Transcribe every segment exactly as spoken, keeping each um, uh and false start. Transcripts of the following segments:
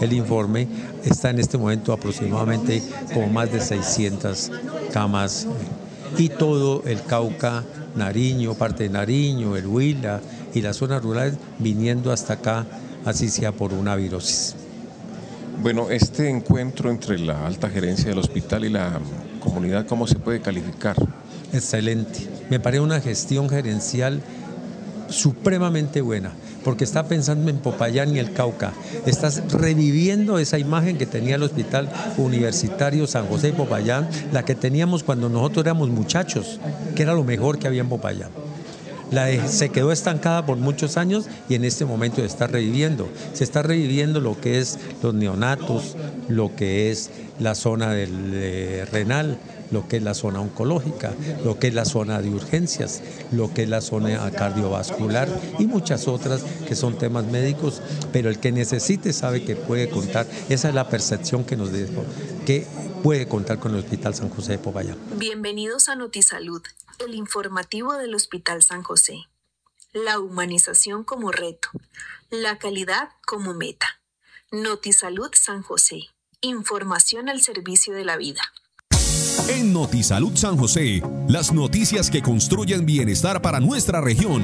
el informe, está en este momento aproximadamente como más de seiscientas camas y todo el Cauca, Nariño, parte de Nariño, el Huila y las zonas rurales viniendo hasta acá, así sea por una virosis. Bueno, este encuentro entre la alta gerencia del hospital y la comunidad, ¿cómo se puede calificar? Excelente. Me parece una gestión gerencial supremamente buena, porque está pensando en Popayán y el Cauca. Estás reviviendo esa imagen que tenía el Hospital Universitario San José de Popayán, la que teníamos cuando nosotros éramos muchachos, que era lo mejor que había en Popayán. La de, se quedó estancada por muchos años y en este momento se está reviviendo. Se está reviviendo lo que es los neonatos, lo que es la zona del eh, renal, lo que es la zona oncológica, lo que es la zona de urgencias, lo que es la zona cardiovascular y muchas otras que son temas médicos, pero el que necesite sabe que puede contar. Esa es la percepción que nos dejó, que puede contar con el Hospital San José de Popayán. Bienvenidos a Notisalud, el informativo del Hospital San José. La humanización como reto, la calidad como meta. Notisalud San José, información al servicio de la vida. En Notisalud San José, las noticias que construyen bienestar para nuestra región.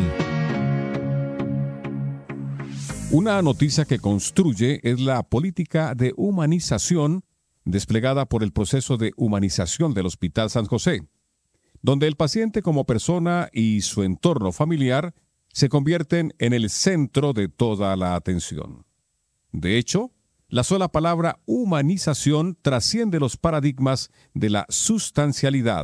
Una noticia que construye es la política de humanización desplegada por el proceso de humanización del Hospital San José, donde el paciente como persona y su entorno familiar se convierten en el centro de toda la atención. De hecho, la sola palabra humanización trasciende los paradigmas de la sustancialidad.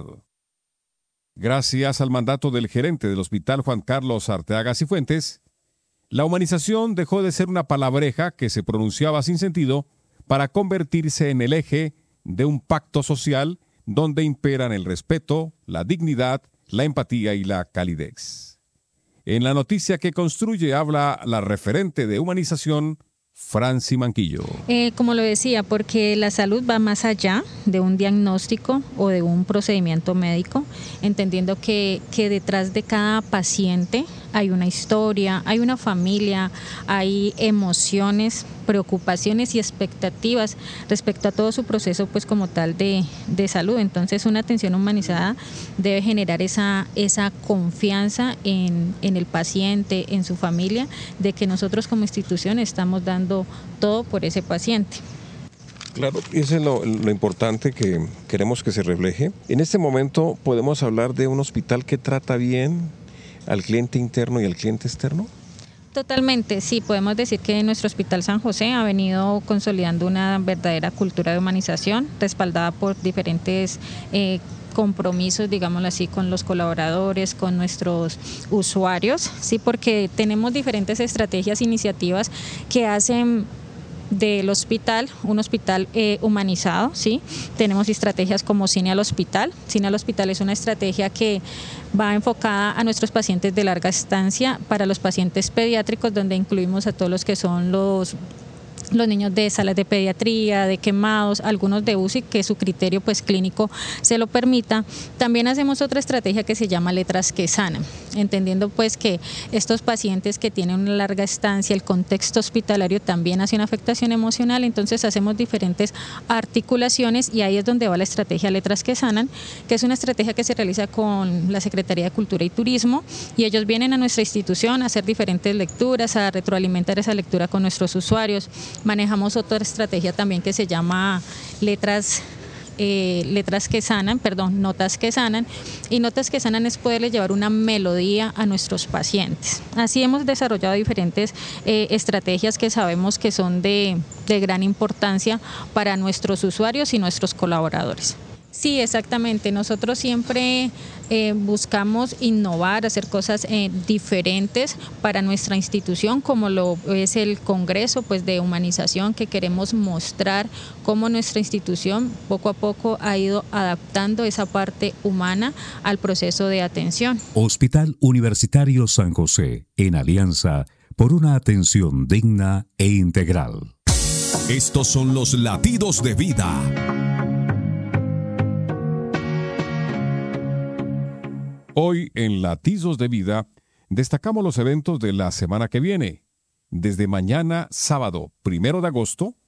Gracias al mandato del gerente del Hospital Juan Carlos Arteaga Cifuentes, la humanización dejó de ser una palabreja que se pronunciaba sin sentido para convertirse en el eje de un pacto social donde imperan el respeto, la dignidad, la empatía y la calidez. En la noticia que construye habla la referente de humanización, Franci Manquillo. Eh, como lo decía, porque la salud va más allá de un diagnóstico o de un procedimiento médico, entendiendo que, que detrás de cada paciente hay una historia, hay una familia, hay emociones, preocupaciones y expectativas respecto a todo su proceso pues como tal de, de salud. Entonces una atención humanizada debe generar esa, esa confianza en, en el paciente, en su familia, de que nosotros como institución estamos dando todo por ese paciente. Claro, eso es lo, lo importante que queremos que se refleje. En este momento podemos hablar de un hospital que trata bien al cliente interno y al cliente externo. Totalmente, sí, podemos decir que nuestro Hospital San José ha venido consolidando una verdadera cultura de humanización, respaldada por diferentes eh, compromisos, digámoslo así, con los colaboradores, con nuestros usuarios, sí, porque tenemos diferentes estrategias, iniciativas que hacen del hospital, un hospital eh, humanizado, ¿sí? Tenemos estrategias como Cine al Hospital. Cine al Hospital es una estrategia que va enfocada a nuestros pacientes de larga estancia, para los pacientes pediátricos, donde incluimos a todos los que son los los niños de salas de pediatría, de quemados, algunos de U C I, que su criterio pues clínico se lo permita. También hacemos otra estrategia que se llama Letras que Sanan, entendiendo pues que estos pacientes que tienen una larga estancia, el contexto hospitalario también hace una afectación emocional, entonces hacemos diferentes articulaciones y ahí es donde va la estrategia Letras que Sanan, que es una estrategia que se realiza con la Secretaría de Cultura y Turismo, y ellos vienen a nuestra institución a hacer diferentes lecturas, a retroalimentar esa lectura con nuestros usuarios. Manejamos otra estrategia también que se llama letras, eh, letras que sanan, perdón, notas que sanan, y notas que sanan es poderle llevar una melodía a nuestros pacientes. Así hemos desarrollado diferentes eh, estrategias que sabemos que son de, de gran importancia para nuestros usuarios y nuestros colaboradores. Sí, exactamente. Nosotros siempre eh, buscamos innovar, hacer cosas eh, diferentes para nuestra institución, como lo es el Congreso pues, de Humanización, que queremos mostrar cómo nuestra institución poco a poco ha ido adaptando esa parte humana al proceso de atención. Hospital Universitario San José, en alianza por una atención digna e integral. Estos son los latidos de vida. Hoy en Latidos de Vida destacamos los eventos de la semana que viene. Desde mañana, sábado primero de agosto,